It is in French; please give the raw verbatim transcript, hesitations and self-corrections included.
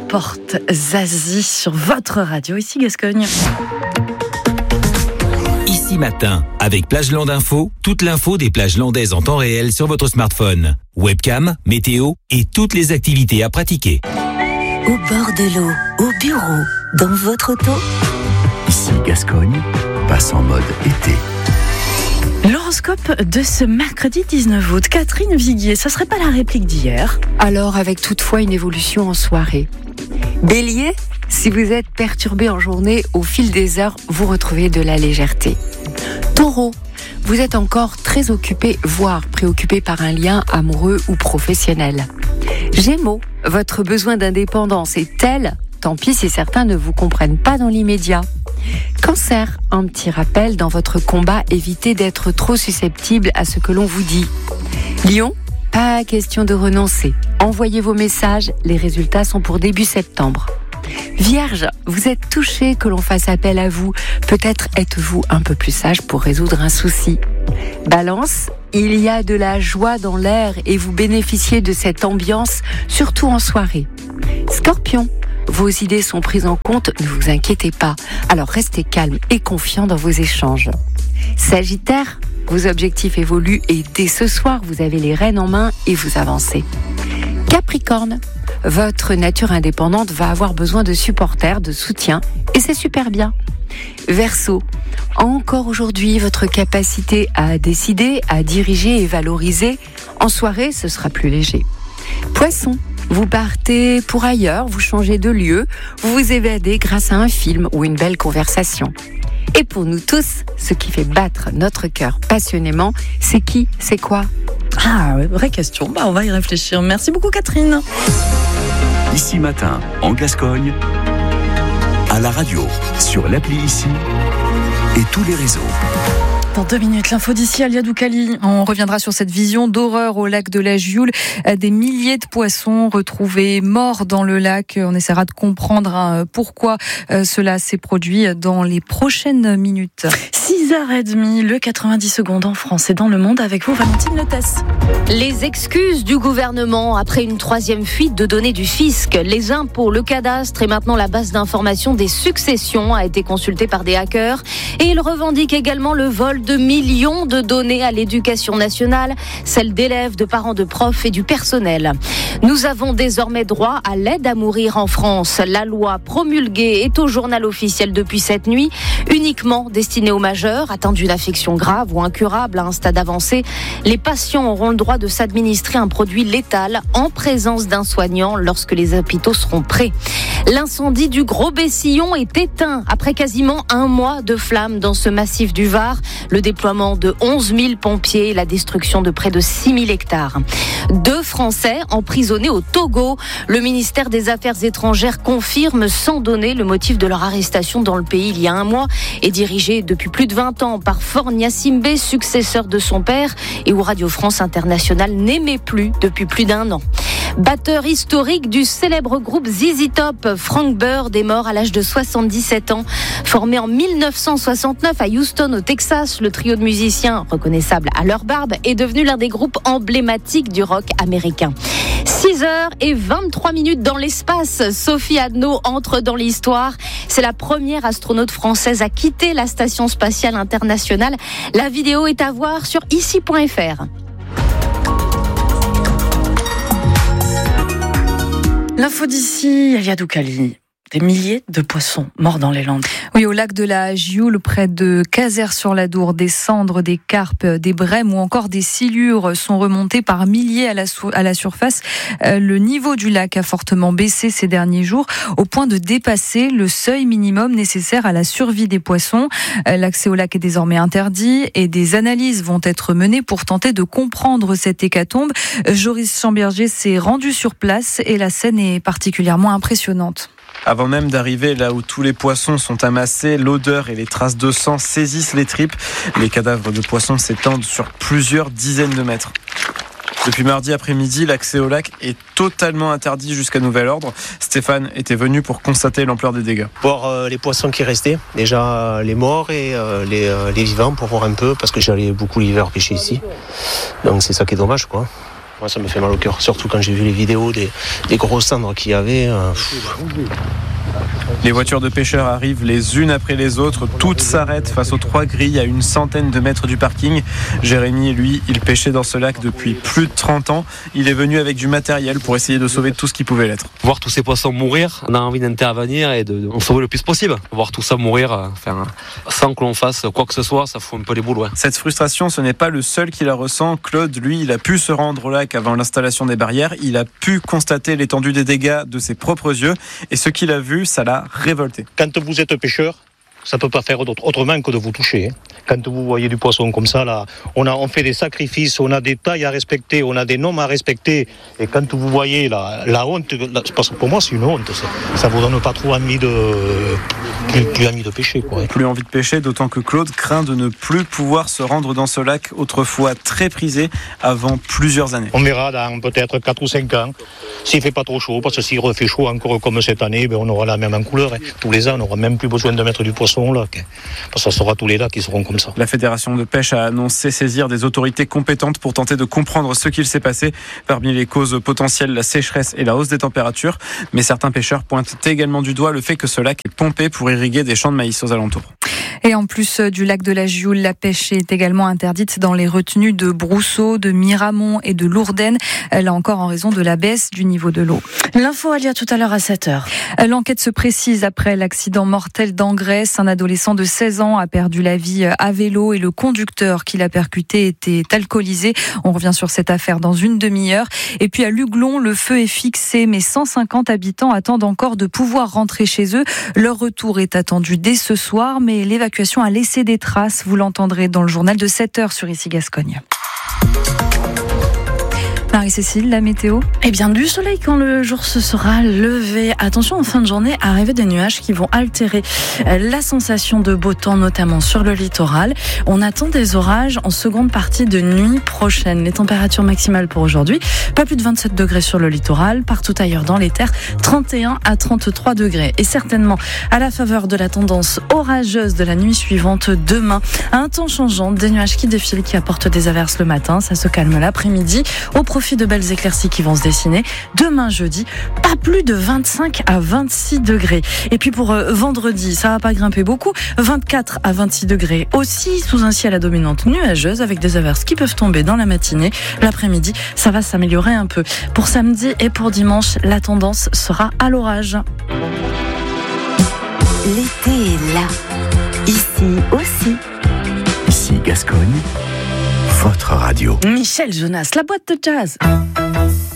Porte Zazie sur votre radio, ici Gascogne. Ici Matin, avec Plageland Info, toute l'info des plages landaises en temps réel sur votre smartphone. Webcam, météo et toutes les activités à pratiquer. Au bord de l'eau, au bureau, dans votre auto. Ici Gascogne, passe en mode été. L'horoscope de ce mercredi dix-neuf août. Catherine Viguier, ça serait pas la réplique d'hier? Alors, avec toutefois une évolution en soirée. Bélier, si vous êtes perturbé en journée, au fil des heures, vous retrouvez de la légèreté. Taureau, vous êtes encore très occupé, voire préoccupé par un lien amoureux ou professionnel. Gémeaux, votre besoin d'indépendance est tel, tant pis si certains ne vous comprennent pas dans l'immédiat. Cancer, un petit rappel dans votre combat, évitez d'être trop susceptible à ce que l'on vous dit. Lion, pas question de renoncer. Envoyez vos messages, les résultats sont pour début septembre. Vierge, vous êtes touché que l'on fasse appel à vous. Peut-être êtes-vous un peu plus sage pour résoudre un souci. Balance, il y a de la joie dans l'air et vous bénéficiez de cette ambiance, surtout en soirée. Scorpion, vos idées sont prises en compte, ne vous inquiétez pas. Alors restez calme et confiant dans vos échanges. Sagittaire, vos objectifs évoluent et dès ce soir, vous avez les rênes en main et vous avancez. Capricorne, votre nature indépendante va avoir besoin de supporters, de soutien, et c'est super bien. Verseau, encore aujourd'hui, votre capacité à décider, à diriger et valoriser, en soirée, ce sera plus léger. Poisson, vous partez pour ailleurs, vous changez de lieu, vous vous évadez grâce à un film ou une belle conversation. Et pour nous tous, ce qui fait battre notre cœur passionnément, c'est qui, c'est quoi ? Ah, vraie question. Bah, on va y réfléchir. Merci beaucoup, Catherine. Ici Matin, en Gascogne, à la radio, sur l'appli Ici et tous les réseaux. Dans deux minutes, l'info d'ici, Alia Doukali. On reviendra sur cette vision d'horreur au lac de la Gioule. Des milliers de poissons retrouvés morts dans le lac. On essaiera de comprendre pourquoi cela s'est produit dans les prochaines minutes. six heures trente, le quatre-vingt-dix secondes en France et dans le monde avec vous, Valentine Letesse. Les excuses du gouvernement après une troisième fuite de données du fisc. Les impôts, le cadastre et maintenant la base d'information des successions a été consultée par des hackers. Et il revendique également le vol de millions de données à l'éducation nationale, celles d'élèves, de parents, de profs et du personnel. Nous avons désormais droit à l'aide à mourir en France. La loi promulguée est au journal officiel depuis cette nuit, uniquement destinée aux majeurs atteints d'une affection grave ou incurable à un stade avancé. Les patients auront le droit de s'administrer un produit létal en présence d'un soignant lorsque les hôpitaux seront prêts. L'incendie du Gros Bessillon est éteint après quasiment un mois de flammes dans ce massif du Var. Le déploiement de onze mille pompiers et la destruction de près de six mille hectares. Deux Français emprisonnés au Togo. Le ministère des Affaires étrangères confirme sans donner le motif de leur arrestation dans le pays il y a un mois et dirigé depuis plus de vingt ans par Faure Gnassingbé, successeur de son père et où Radio France Internationale n'aimait plus depuis plus d'un an. Batteur historique du célèbre groupe Z Z Top, Frank Bird est mort à l'âge de soixante-dix-sept ans. Formé en mille neuf cent soixante-neuf à Houston, au Texas, le trio de musiciens, reconnaissable à leur barbe, est devenu l'un des groupes emblématiques du rock américain. six heures vingt-trois minutes dans l'espace. Sophie Adno entre dans l'histoire. C'est la première astronaute française à quitter la Station spatiale internationale. La vidéo est à voir sur ici point f r. L'info d'ici, Alia Doukali. Des milliers de poissons morts dans les Landes. Oui, au lac de la Gioule, près de Cazeres-sur-l'Adour, des cendres, des carpes, des brèmes ou encore des silures sont remontées par milliers à la, sou- à la surface. Euh, le niveau du lac a fortement baissé ces derniers jours, au point de dépasser le seuil minimum nécessaire à la survie des poissons. Euh, l'accès au lac est désormais interdit et des analyses vont être menées pour tenter de comprendre cette hécatombe. Joris Chamberger s'est rendu sur place et la scène est particulièrement impressionnante. Avant même d'arriver là où tous les poissons sont amassés, l'odeur et les traces de sang saisissent les tripes. Les cadavres de poissons s'étendent sur plusieurs dizaines de mètres. Depuis mardi après-midi, l'accès au lac est totalement interdit jusqu'à nouvel ordre. Stéphane était venu pour constater l'ampleur des dégâts. Voir euh, les poissons qui restaient, déjà les morts et euh, les, euh, les vivants pour voir un peu, parce que j'allais beaucoup l'hiver pêcher ici. Donc c'est ça qui est dommage, quoi. Moi, ça me fait mal au cœur, surtout quand j'ai vu les vidéos des, des grosses cendres qu'il y avait. Euh, Les voitures de pêcheurs arrivent les unes après les autres. Toutes s'arrêtent face aux trois grilles à une centaine de mètres du parking. Jérémy, lui, il pêchait dans ce lac depuis plus de trente ans. Il est venu avec du matériel pour essayer de sauver tout ce qui pouvait l'être. Voir tous ces poissons mourir, on a envie d'intervenir et de, de en sauver le plus possible. Voir tout ça mourir, enfin, sans que l'on fasse quoi que ce soit, ça fout un peu les boules. Ouais. Cette frustration, ce n'est pas le seul qui la ressent. Claude, lui, il a pu se rendre au lac avant l'installation des barrières. Il a pu constater l'étendue des dégâts de ses propres yeux. Et ce qu'il a vu, ça l'a révolté. Quand vous êtes pêcheur, ça ne peut pas faire autrement que de vous toucher. Quand vous voyez du poisson comme ça, là, on, a, on fait des sacrifices, on a des tailles à respecter, on a des noms à respecter. Et quand vous voyez la, la honte, la, parce que pour moi c'est une honte, ça ne vous donne pas trop envie de, plus, plus envie de pêcher. Quoi. Plus envie de pêcher, d'autant que Claude craint de ne plus pouvoir se rendre dans ce lac, autrefois très prisé, avant plusieurs années. On verra dans peut-être quatre ou cinq ans, s'il ne fait pas trop chaud, parce que s'il refait chaud encore comme cette année, ben on aura la même couleur. Hein. Tous les ans, on n'aura même plus besoin de mettre du poisson. Là, parce que ça sera tous les lacs qui seront comme ça. La Fédération de pêche a annoncé saisir des autorités compétentes pour tenter de comprendre ce qu'il s'est passé. Parmi les causes potentielles, la sécheresse et la hausse des températures. Mais certains pêcheurs pointent également du doigt le fait que ce lac est pompé pour irriguer des champs de maïs aux alentours. Et en plus du lac de la Gioule, la pêche est également interdite dans les retenues de Brousseau, de Miramont et de Lourdaine. Là encore en raison de la baisse du niveau de l'eau. L'info, Alia, tout à l'heure à sept heures. L'enquête se précise après l'accident mortel d'Angresse. Un adolescent de seize ans a perdu la vie à vélo et le conducteur qui l'a percuté était alcoolisé. On revient sur cette affaire dans une demi-heure. Et puis à Luglon, le feu est fixé, mais cent cinquante habitants attendent encore de pouvoir rentrer chez eux. Leur retour est attendu dès ce soir, mais l'évacuation a laissé des traces. Vous l'entendrez dans le journal de sept heures sur Ici Gascogne. Marie-Cécile, la météo ? Eh bien, du soleil quand le jour se sera levé. Attention, en fin de journée, arriver des nuages qui vont altérer la sensation de beau temps, notamment sur le littoral. On attend des orages en seconde partie de nuit prochaine. Les températures maximales pour aujourd'hui, pas plus de vingt-sept degrés sur le littoral. Partout ailleurs dans les terres, trente et un à trente-trois degrés. Et certainement, à la faveur de la tendance orageuse de la nuit suivante, demain, un temps changeant, des nuages qui défilent, qui apportent des averses le matin. Ça se calme l'après-midi. Au profit de belles éclaircies qui vont se dessiner. Demain jeudi, pas plus de vingt-cinq à vingt-six degrés. Et puis pour euh, vendredi, ça va pas grimper beaucoup, vingt-quatre à vingt-six degrés aussi, sous un ciel à dominante nuageuse avec des averses qui peuvent tomber dans la matinée. L'après-midi, ça va s'améliorer un peu. Pour samedi et pour dimanche, la tendance sera à l'orage. L'été est là. Ici aussi. Ici Gascogne, votre radio. Michel Jonas, la boîte de jazz.